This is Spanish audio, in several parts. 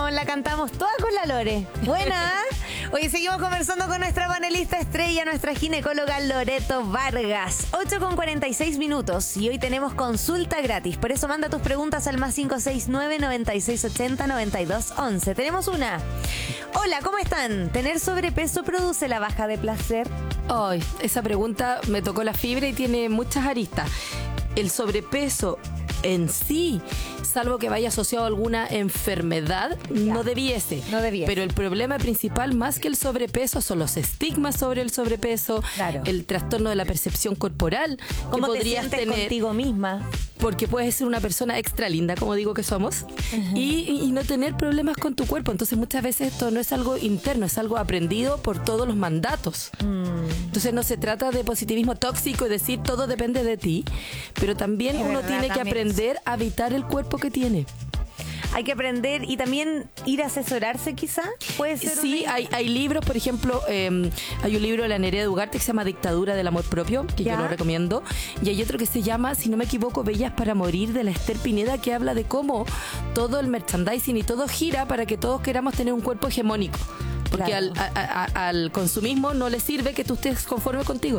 la cantamos toda con la Lore. Buena. Hoy seguimos conversando con nuestra panelista estrella, nuestra ginecóloga Loreto Vargas. 8:46 y hoy tenemos consulta gratis. Por eso manda tus preguntas al más 569-9680-9211. Tenemos una. Hola, ¿cómo están? ¿Tener sobrepeso produce la baja de placer? Ay, esa pregunta me tocó la fibra y tiene muchas aristas. El sobrepeso en sí, salvo que vaya asociado a alguna enfermedad, no debiese. Pero el problema principal, más que el sobrepeso, son los estigmas sobre el sobrepeso, el trastorno de la percepción corporal. ¿Cómo te sientes contigo misma? Porque puedes ser una persona extra linda, como digo que somos, y no tener problemas con tu cuerpo. Entonces muchas veces esto no es algo interno, es algo aprendido por todos los mandatos. Entonces no se trata de positivismo tóxico y decir todo depende de ti, pero también uno tiene que aprender a habitar el cuerpo que tiene. Hay que aprender y también ir a asesorarse, quizá. ¿Puede ser? Sí, hay libros, por ejemplo, hay un libro de la Nerea Ugarte que se llama Dictadura del amor propio, que yo lo recomiendo, y hay otro que se llama, si no me equivoco, Bellas para morir, de la Esther Pineda, que habla de cómo todo el merchandising y todo gira para que todos queramos tener un cuerpo hegemónico, porque al consumismo no le sirve que tú estés conforme contigo.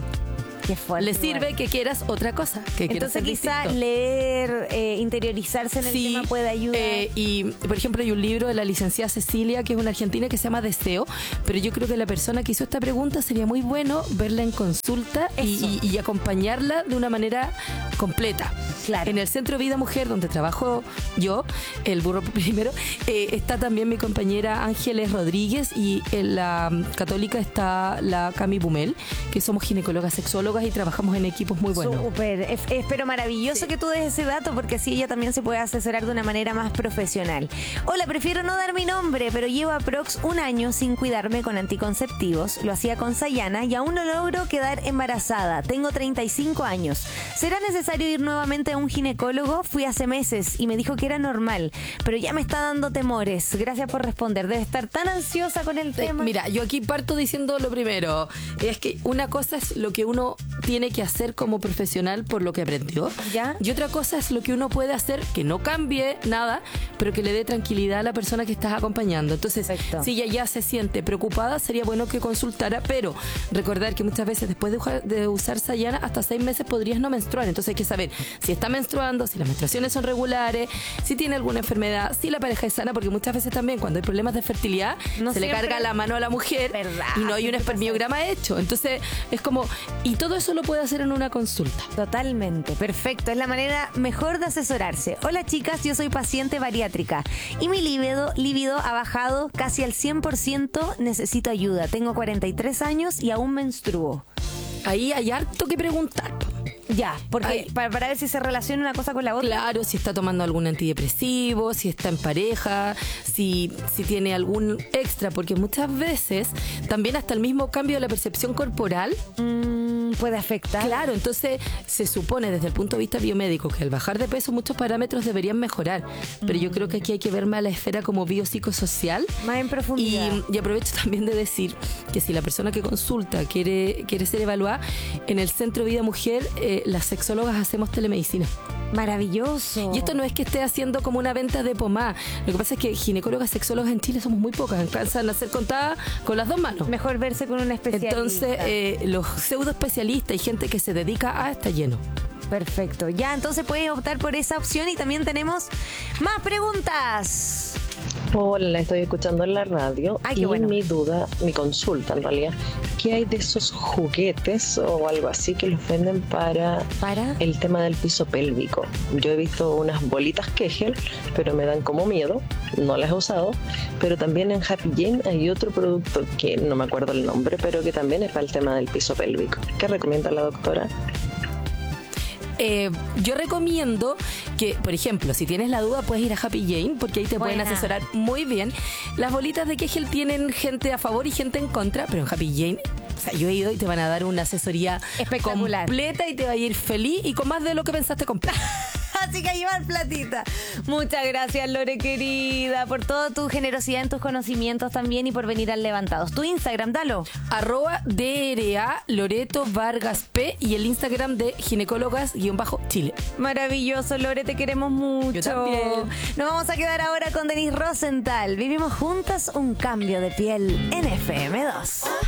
Le sirve que quieras otra cosa. Entonces quizá leer, interiorizarse en el tema puede ayudar. Y por ejemplo hay un libro de la licenciada Cecilia, que es una argentina, que se llama Deseo, pero yo creo que la persona que hizo esta pregunta sería muy bueno verla en consulta y acompañarla de una manera completa. En el Centro Vida Mujer, donde trabajo yo, el burro primero, está también mi compañera Ángeles Rodríguez, y en la Católica está la Cami Bumel, que somos ginecólogas sexólogas y trabajamos en equipos muy buenos. Súper, pero maravilloso que tú des ese dato, porque así ella también se puede asesorar de una manera más profesional. Hola, prefiero no dar mi nombre, pero llevo aprox 1 año sin cuidarme con anticonceptivos. Lo hacía con Sayana y aún no logro quedar embarazada. Tengo 35 años. ¿Será necesario ir nuevamente a un ginecólogo? Fui hace meses y me dijo que era normal, pero ya me está dando temores. Gracias por responder. Debe estar tan ansiosa con el tema. Mira, yo aquí parto diciendo lo primero. Es que una cosa es lo que uno tiene que hacer como profesional por lo que aprendió. Y otra cosa es lo que uno puede hacer que no cambie nada, pero que le dé tranquilidad a la persona que estás acompañando. Entonces, si ella ya se siente preocupada, sería bueno que consultara, pero recordar que muchas veces después de usar Sayana, hasta 6 meses podrías no menstruar. Entonces hay que saber si está menstruando, si las menstruaciones son regulares, si tiene alguna enfermedad, si la pareja es sana, porque muchas veces también cuando hay problemas de fertilidad se le carga la mano a la mujer y no hay un espermiograma hecho. Entonces es como, y todo eso lo puede hacer en una consulta. Totalmente, perfecto, es la manera mejor de asesorarse. Hola chicas, yo soy paciente bariátrica y mi líbido ha bajado casi al 100%, necesito ayuda, tengo 43 años y aún menstruo. Ahí hay harto que preguntar. Porque para ver si se relaciona una cosa con la otra. Claro, si está tomando algún antidepresivo, si está en pareja, si tiene algún extra, porque muchas veces también hasta el mismo cambio de la percepción corporal puede afectar. Claro, entonces se supone desde el punto de vista biomédico que al bajar de peso muchos parámetros deberían mejorar, pero yo creo que aquí hay que ver más la esfera como biopsicosocial, más en profundidad. Y aprovecho también de decir que si la persona que consulta quiere ser evaluada, en el Centro Vida Mujer las sexólogas hacemos telemedicina. Maravilloso. Y esto no es que esté haciendo como una venta de pomada. Lo que pasa es que ginecólogas sexólogas en Chile somos muy pocas, alcanzan a ser contadas con las 2 manos. Mejor verse con una especialista. Entonces los pseudo especialistas y gente que se dedica a está lleno. Perfecto, entonces puedes optar por esa opción y también tenemos más preguntas. Hola, estoy escuchando en la radio. Qué bueno. Mi duda, mi consulta en realidad, ¿qué hay de esos juguetes o algo así que los venden para el tema del piso pélvico? Yo he visto unas bolitas Kegel, pero me dan como miedo, no las he usado, pero también en Happy Jane hay otro producto que no me acuerdo el nombre, pero que también es para el tema del piso pélvico. ¿Qué recomienda la doctora? Yo recomiendo que, por ejemplo, si tienes la duda, puedes ir a Happy Jane, porque ahí te pueden asesorar muy bien. Las bolitas de Kegel tienen gente a favor y gente en contra, pero en Happy Jane, o sea, yo he ido y te van a dar una asesoría espectacular, completa, y te va a ir feliz y con más de lo que pensaste comprar. básica, llevar platita. Muchas gracias, Lore querida, por toda tu generosidad en tus conocimientos también y por venir al Levantados. Tu Instagram, dalo. @DRA Loreto Vargas P y el Instagram de ginecólogas_Chile. Maravilloso, Lore, te queremos mucho. Yo también. Nos vamos a quedar ahora con Denise Rosenthal. Vivimos juntas un cambio de piel en FM2.